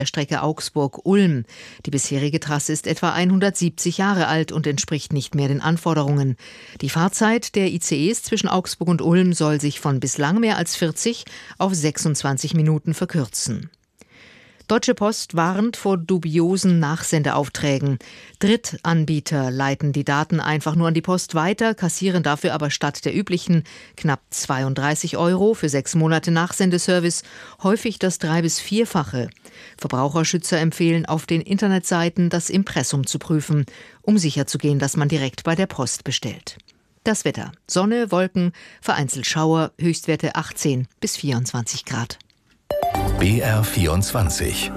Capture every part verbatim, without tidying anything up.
der Strecke Augsburg-Ulm. Die bisherige Trasse ist etwa hundertsiebzig Jahre alt und entspricht nicht mehr den Anforderungen. Die Fahrzeit der I C Es zwischen Augsburg und Ulm soll sich von bislang mehr als vierzig auf sechsundzwanzig Minuten verkürzen. Deutsche Post warnt vor dubiosen Nachsendeaufträgen. Drittanbieter leiten die Daten einfach nur an die Post weiter, kassieren dafür aber statt der üblichen knapp zweiunddreißig Euro für sechs Monate Nachsendeservice häufig das drei- bis vierfache. Verbraucherschützer empfehlen, auf den Internetseiten das Impressum zu prüfen, um sicherzugehen, dass man direkt bei der Post bestellt. Das Wetter: Sonne, Wolken, vereinzelt Schauer, Höchstwerte achtzehn bis vierundzwanzig Grad. B R vierundzwanzig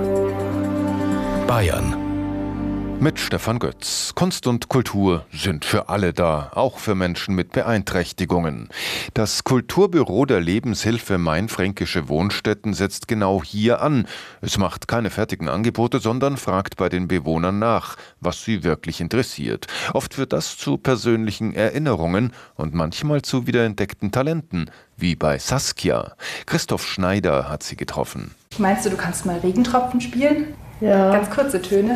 Bayern mit Stefan Götz. Kunst und Kultur sind für alle da, auch für Menschen mit Beeinträchtigungen. Das Kulturbüro der Lebenshilfe Mainfränkische Wohnstätten setzt genau hier an. Es macht keine fertigen Angebote, sondern fragt bei den Bewohnern nach, was sie wirklich interessiert. Oft wird das zu persönlichen Erinnerungen und manchmal zu wiederentdeckten Talenten, wie bei Saskia. Christoph Schneider hat sie getroffen. Meinst du, du kannst mal Regentropfen spielen? Ja. Ganz kurze Töne.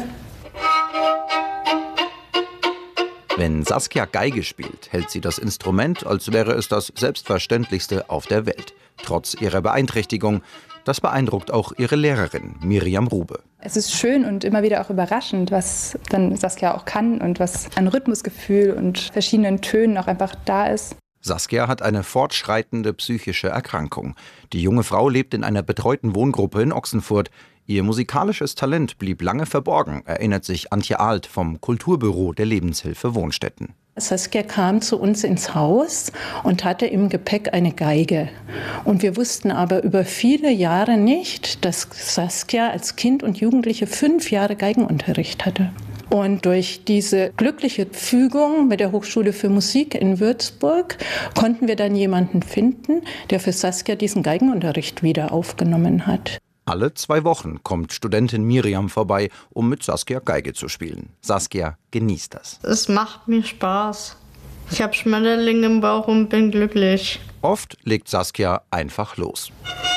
Wenn Saskia Geige spielt, hält sie das Instrument, als wäre es das Selbstverständlichste auf der Welt. Trotz ihrer Beeinträchtigung. Das beeindruckt auch ihre Lehrerin, Miriam Rube. Es ist schön und immer wieder auch überraschend, was dann Saskia auch kann und was an Rhythmusgefühl und verschiedenen Tönen auch einfach da ist. Saskia hat eine fortschreitende psychische Erkrankung. Die junge Frau lebt in einer betreuten Wohngruppe in Ochsenfurt. Ihr musikalisches Talent blieb lange verborgen, erinnert sich Antje Ahlt vom Kulturbüro der Lebenshilfe Wohnstätten. Saskia kam zu uns ins Haus und hatte im Gepäck eine Geige. Und wir wussten aber über viele Jahre nicht, dass Saskia als Kind und Jugendliche fünf Jahre Geigenunterricht hatte. Und durch diese glückliche Fügung mit der Hochschule für Musik in Würzburg konnten wir dann jemanden finden, der für Saskia diesen Geigenunterricht wieder aufgenommen hat. Alle zwei Wochen kommt Studentin Miriam vorbei, um mit Saskia Geige zu spielen. Saskia genießt das. Es macht mir Spaß. Ich habe Schmetterlinge im Bauch und bin glücklich. Oft legt Saskia einfach los.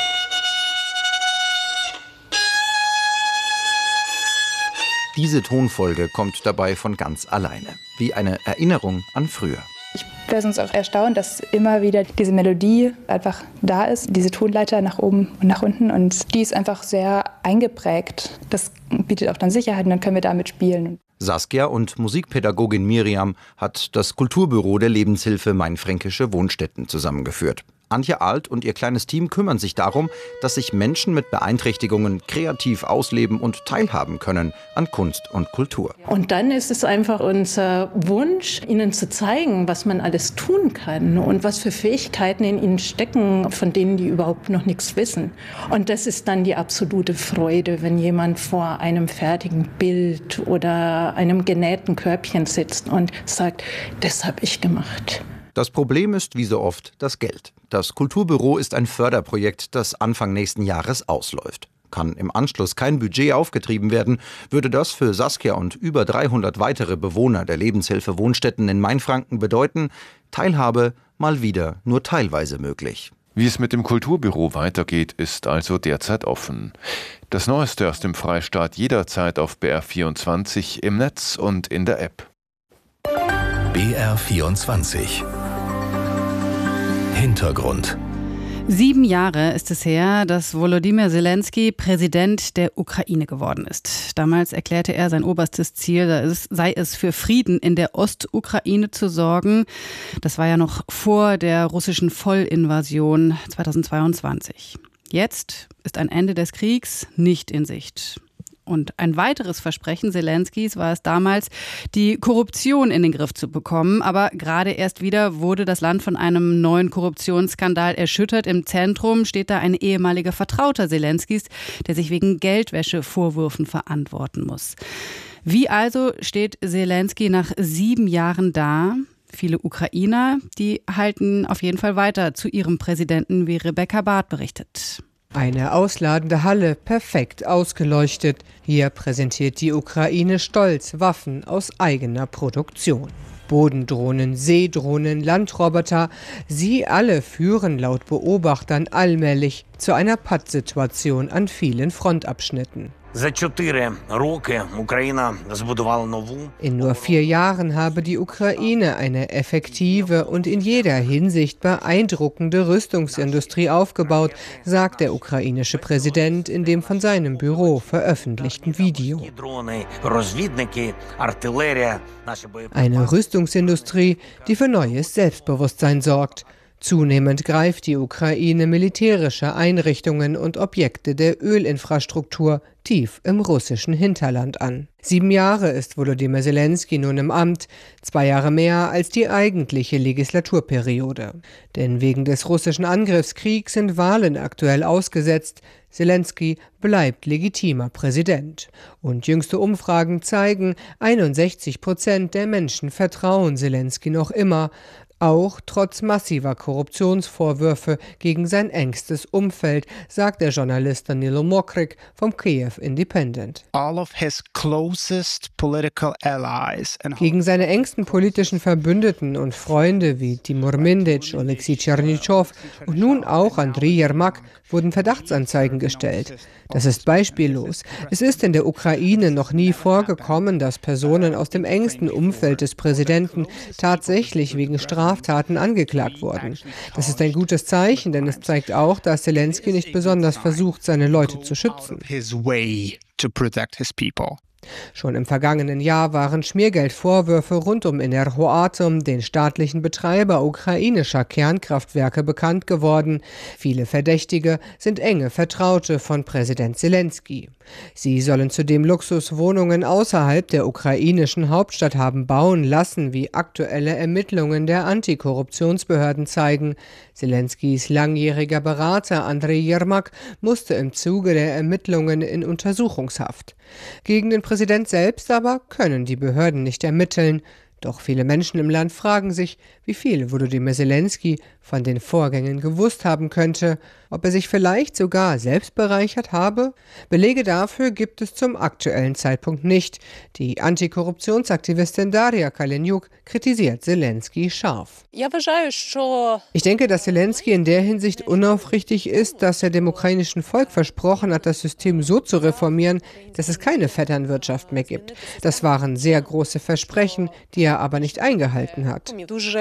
Diese Tonfolge kommt dabei von ganz alleine, wie eine Erinnerung an früher. Ich wäre sonst auch erstaunt, dass immer wieder diese Melodie einfach da ist, diese Tonleiter nach oben und nach unten. Und die ist einfach sehr eingeprägt. Das bietet auch dann Sicherheit und dann können wir damit spielen. Saskia und Musikpädagogin Miriam hat das Kulturbüro der Lebenshilfe Mainfränkische Wohnstätten zusammengeführt. Antje Ahlt und ihr kleines Team kümmern sich darum, dass sich Menschen mit Beeinträchtigungen kreativ ausleben und teilhaben können an Kunst und Kultur. Und dann ist es einfach unser Wunsch, ihnen zu zeigen, was man alles tun kann und was für Fähigkeiten in ihnen stecken, von denen die überhaupt noch nichts wissen. Und das ist dann die absolute Freude, wenn jemand vor einem fertigen Bild oder einem genähten Körbchen sitzt und sagt, das habe ich gemacht. Das Problem ist wie so oft das Geld. Das Kulturbüro ist ein Förderprojekt, das Anfang nächsten Jahres ausläuft. Kann im Anschluss kein Budget aufgetrieben werden, würde das für Saskia und über dreihundert weitere Bewohner der Lebenshilfe Wohnstätten in Mainfranken bedeuten, Teilhabe mal wieder nur teilweise möglich. Wie es mit dem Kulturbüro weitergeht, ist also derzeit offen. Das Neueste aus dem Freistaat jederzeit auf B R vierundzwanzig im Netz und in der App. B R vierundzwanzig Hintergrund. Sieben Jahre ist es her, dass Volodymyr Zelensky Präsident der Ukraine geworden ist. Damals erklärte er, sein oberstes Ziel sei es, für Frieden in der Ostukraine zu sorgen. Das war ja noch vor der russischen Vollinvasion zweitausendzweiundzwanzig. Jetzt ist ein Ende des Kriegs nicht in Sicht. Und ein weiteres Versprechen Zelenskys war es damals, die Korruption in den Griff zu bekommen. Aber gerade erst wieder wurde das Land von einem neuen Korruptionsskandal erschüttert. Im Zentrum steht da ein ehemaliger Vertrauter Zelenskys, der sich wegen Geldwäschevorwürfen verantworten muss. Wie also steht Zelensky nach sieben Jahren da? Viele Ukrainer, die halten auf jeden Fall weiter zu ihrem Präsidenten, wie Rebecca Barth berichtet. Eine ausladende Halle, perfekt ausgeleuchtet. Hier präsentiert die Ukraine stolz Waffen aus eigener Produktion. Bodendrohnen, Seedrohnen, Landroboter, sie alle führen laut Beobachtern allmählich zu einer Pattsituation an vielen Frontabschnitten. In nur vier Jahren habe die Ukraine eine effektive und in jeder Hinsicht beeindruckende Rüstungsindustrie aufgebaut, sagt der ukrainische Präsident in dem von seinem Büro veröffentlichten Video. Eine Rüstungsindustrie, die für neues Selbstbewusstsein sorgt. Zunehmend greift die Ukraine militärische Einrichtungen und Objekte der Ölinfrastruktur tief im russischen Hinterland an. Sieben Jahre ist Volodymyr Selenskyj nun im Amt, zwei Jahre mehr als die eigentliche Legislaturperiode. Denn wegen des russischen Angriffskriegs sind Wahlen aktuell ausgesetzt. Selenskyj bleibt legitimer Präsident. Und jüngste Umfragen zeigen, einundsechzig Prozent der Menschen vertrauen Selenskyj noch immer. Auch trotz massiver Korruptionsvorwürfe gegen sein engstes Umfeld, sagt der Journalist Danilo Mokryk vom Kiev Independent. Gegen seine engsten politischen Verbündeten und Freunde wie Timur Mindic, Oleksiy Tschernyschow und nun auch Andriy Jermak wurden Verdachtsanzeigen gestellt. Das ist beispiellos. Es ist in der Ukraine noch nie vorgekommen, dass Personen aus dem engsten Umfeld des Präsidenten tatsächlich wegen Straftaten angeklagt wurden. Das ist ein gutes Zeichen, denn es zeigt auch, dass Selenskyj nicht besonders versucht, seine Leute zu schützen. Schon im vergangenen Jahr waren Schmiergeldvorwürfe rund um Enerhoatom, den staatlichen Betreiber ukrainischer Kernkraftwerke, bekannt geworden. Viele Verdächtige sind enge Vertraute von Präsident Selenskyj. Sie sollen zudem Luxuswohnungen außerhalb der ukrainischen Hauptstadt haben bauen lassen, wie aktuelle Ermittlungen der Antikorruptionsbehörden zeigen. Selenskyjs langjähriger Berater Andriy Jermak musste im Zuge der Ermittlungen in Untersuchungshaft. Gegen den Präsident selbst aber können die Behörden nicht ermitteln. Doch viele Menschen im Land fragen sich, wie viel Volodymyr Selenskyj von den Vorgängen gewusst haben könnte, ob er sich vielleicht sogar selbst bereichert habe. Belege dafür gibt es zum aktuellen Zeitpunkt nicht. Die Antikorruptionsaktivistin Daria Kaleniuk kritisiert Selenskyj scharf. Ich denke, dass Selenskyj in der Hinsicht unaufrichtig ist, dass er dem ukrainischen Volk versprochen hat, das System so zu reformieren, dass es keine Vetternwirtschaft mehr gibt. Das waren sehr große Versprechen, die er aber nicht eingehalten hat.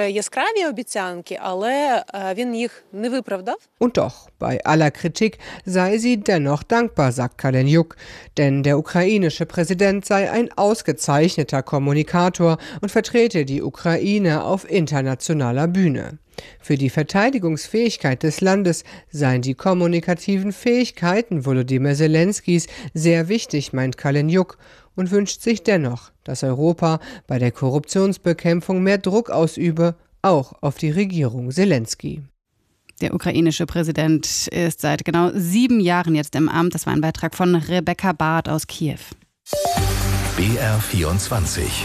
Und doch, bei aller Kritik sei sie dennoch dankbar, sagt Kaleniuk, denn der ukrainische Präsident sei ein ausgezeichneter Kommunikator und vertrete die Ukraine auf internationaler Bühne. Für die Verteidigungsfähigkeit des Landes seien die kommunikativen Fähigkeiten Volodymyr Selenskyjs sehr wichtig, meint Kaleniuk, und wünscht sich dennoch, dass Europa bei der Korruptionsbekämpfung mehr Druck ausübe, auch auf die Regierung Selenskyj. Der ukrainische Präsident ist seit genau sieben Jahren jetzt im Amt. Das war ein Beitrag von Rebecca Barth aus Kiew. B R vierundzwanzig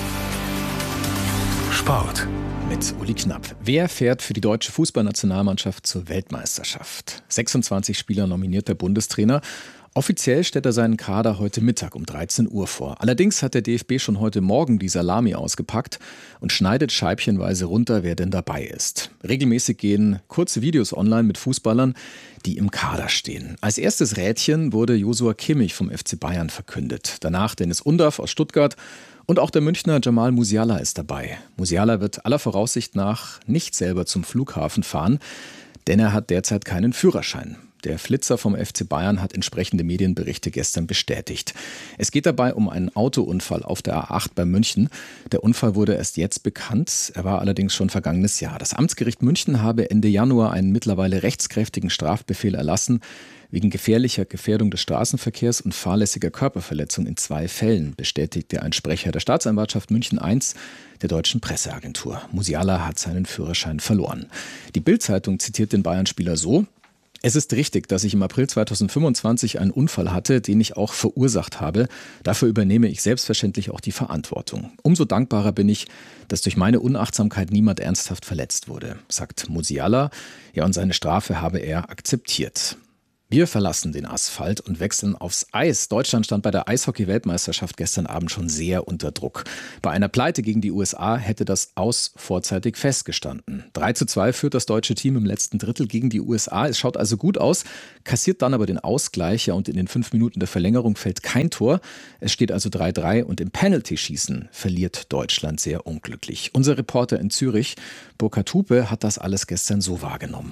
Sport. Mit Uli Knapp. Wer fährt für die deutsche Fußballnationalmannschaft zur Weltmeisterschaft? sechsundzwanzig Spieler nominiert der Bundestrainer. Offiziell stellt er seinen Kader heute Mittag um dreizehn Uhr vor. Allerdings hat der D F B schon heute Morgen die Salami ausgepackt und schneidet scheibchenweise runter, wer denn dabei ist. Regelmäßig gehen kurze Videos online mit Fußballern, die im Kader stehen. Als erstes Rädchen wurde Joshua Kimmich vom F C Bayern verkündet. Danach Dennis Undav aus Stuttgart und auch der Münchner Jamal Musiala ist dabei. Musiala wird aller Voraussicht nach nicht selber zum Flughafen fahren, denn er hat derzeit keinen Führerschein. Der Flitzer vom F C Bayern hat entsprechende Medienberichte gestern bestätigt. Es geht dabei um einen Autounfall auf der A acht bei München. Der Unfall wurde erst jetzt bekannt, er war allerdings schon vergangenes Jahr. Das Amtsgericht München habe Ende Januar einen mittlerweile rechtskräftigen Strafbefehl erlassen, wegen gefährlicher Gefährdung des Straßenverkehrs und fahrlässiger Körperverletzung in zwei Fällen, bestätigte ein Sprecher der Staatsanwaltschaft München eins der deutschen Presseagentur. Musiala hat seinen Führerschein verloren. Die Bild-Zeitung zitiert den Bayern-Spieler so: Es ist richtig, dass ich im April zweitausendfünfundzwanzig einen Unfall hatte, den ich auch verursacht habe. Dafür übernehme ich selbstverständlich auch die Verantwortung. Umso dankbarer bin ich, dass durch meine Unachtsamkeit niemand ernsthaft verletzt wurde, sagt Musiala. Ja, und seine Strafe habe er akzeptiert. Wir verlassen den Asphalt und wechseln aufs Eis. Deutschland stand bei der Eishockey-Weltmeisterschaft gestern Abend schon sehr unter Druck. Bei einer Pleite gegen die U S A hätte das Aus vorzeitig festgestanden. drei zu zwei führt das deutsche Team im letzten Drittel gegen die U S A. Es schaut also gut aus, kassiert dann aber den Ausgleich. Ja, und in den fünf Minuten der Verlängerung fällt kein Tor. Es steht also drei drei und im Penalty-Schießen verliert Deutschland sehr unglücklich. Unser Reporter in Zürich, Burkhard Hupe, hat das alles gestern so wahrgenommen.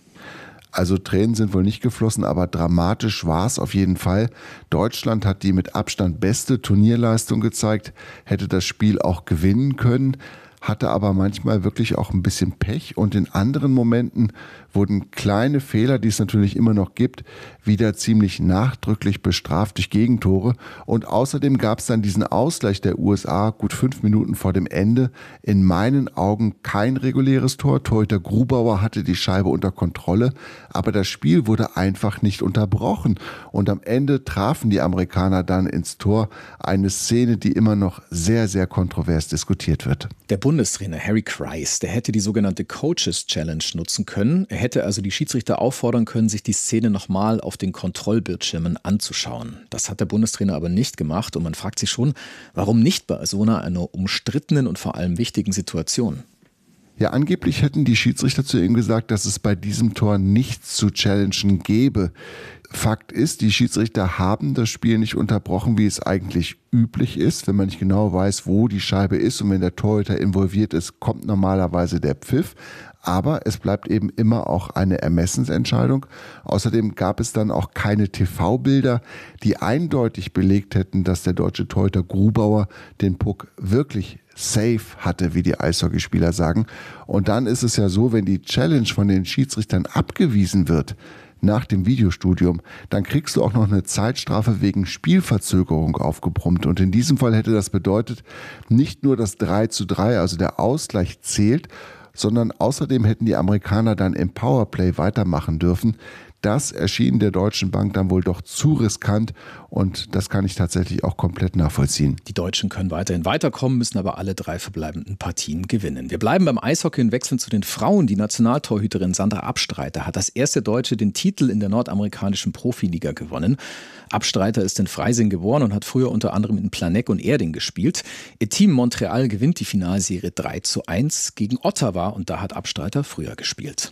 Also Tränen sind wohl nicht geflossen, aber dramatisch war es auf jeden Fall. Deutschland hat die mit Abstand beste Turnierleistung gezeigt, hätte das Spiel auch gewinnen können, hatte aber manchmal wirklich auch ein bisschen Pech und in anderen Momenten wurden kleine Fehler, die es natürlich immer noch gibt, wieder ziemlich nachdrücklich bestraft durch Gegentore. Und außerdem gab es dann diesen Ausgleich der U S A gut fünf Minuten vor dem Ende. In meinen Augen kein reguläres Tor. Torhüter Grubauer hatte die Scheibe unter Kontrolle, aber das Spiel wurde einfach nicht unterbrochen. Und am Ende trafen die Amerikaner dann ins Tor. Eine Szene, die immer noch sehr, sehr kontrovers diskutiert wird. Der Bundestrainer Harry Kreis, der hätte die sogenannte Coaches Challenge nutzen können. Er hätte also die Schiedsrichter auffordern können, sich die Szene nochmal auf den Kontrollbildschirmen anzuschauen. Das hat der Bundestrainer aber nicht gemacht und man fragt sich schon, warum nicht bei so einer, einer umstrittenen und vor allem wichtigen Situation? Ja, angeblich hätten die Schiedsrichter zu ihm gesagt, dass es bei diesem Tor nichts zu challengen gäbe. Fakt ist, die Schiedsrichter haben das Spiel nicht unterbrochen, wie es eigentlich üblich ist. Wenn man nicht genau weiß, wo die Scheibe ist und wenn der Torhüter involviert ist, kommt normalerweise der Pfiff. Aber es bleibt eben immer auch eine Ermessensentscheidung. Außerdem gab es dann auch keine T V-Bilder, die eindeutig belegt hätten, dass der deutsche Torhüter Grubauer den Puck wirklich safe hatte, wie die Eishockeyspieler sagen. Und dann ist es ja so, wenn die Challenge von den Schiedsrichtern abgewiesen wird, nach dem Videostudium, dann kriegst du auch noch eine Zeitstrafe wegen Spielverzögerung aufgebrummt. Und in diesem Fall hätte das bedeutet, nicht nur das drei zu drei, also der Ausgleich zählt, sondern außerdem hätten die Amerikaner dann im Powerplay weitermachen dürfen. Das erschien der Deutschen Bank dann wohl doch zu riskant und das kann ich tatsächlich auch komplett nachvollziehen. Die Deutschen können weiterhin weiterkommen, müssen aber alle drei verbleibenden Partien gewinnen. Wir bleiben beim Eishockey und wechseln zu den Frauen. Die Nationaltorhüterin Sandra Abstreiter hat als erste Deutsche den Titel in der nordamerikanischen Profiliga gewonnen. Abstreiter ist in Freising geboren und hat früher unter anderem in Planegg und Erding gespielt. Ihr Team Montreal gewinnt die Finalserie drei zu eins gegen Ottawa und da hat Abstreiter früher gespielt.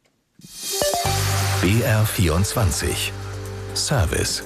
B R vierundzwanzig Service.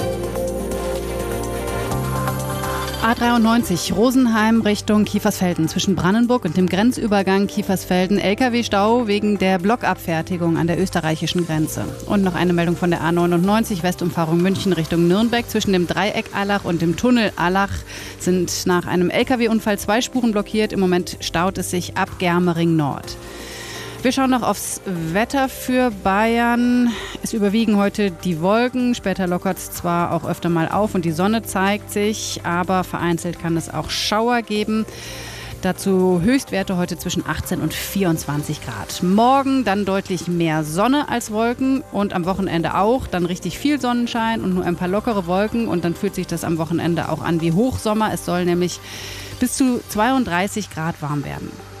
A dreiundneunzig Rosenheim Richtung Kiefersfelden. Zwischen Brandenburg und dem Grenzübergang Kiefersfelden L K W-Stau wegen der Blockabfertigung an der österreichischen Grenze. Und noch eine Meldung von der A neunundneunzig Westumfahrung München Richtung Nürnberg. Zwischen dem Dreieck Allach und dem Tunnel Allach sind nach einem L K W-Unfall zwei Spuren blockiert. Im Moment staut es sich ab Germering Nord. Wir schauen noch aufs Wetter für Bayern. Es überwiegen heute die Wolken. Später lockert es zwar auch öfter mal auf und die Sonne zeigt sich, aber vereinzelt kann es auch Schauer geben. Dazu Höchstwerte heute zwischen achtzehn und vierundzwanzig Grad. Morgen dann deutlich mehr Sonne als Wolken und am Wochenende auch. Dann richtig viel Sonnenschein und nur ein paar lockere Wolken. Und dann fühlt sich das am Wochenende auch an wie Hochsommer. Es soll nämlich bis zu zweiunddreißig Grad warm werden.